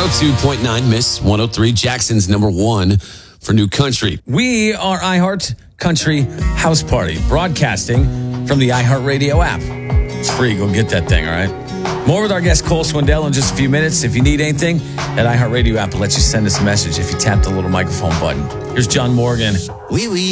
102.9 Miss 103, Jackson's number one for new country. We are iHeart Country House Party, broadcasting from the iHeartRadio app. It's free. Go get that thing, all right? More with our guest Cole Swindell in just a few minutes. If you need anything, that iHeartRadio app will let you send us a message if you tap the little microphone button. Here's John Morgan. Oui, oui.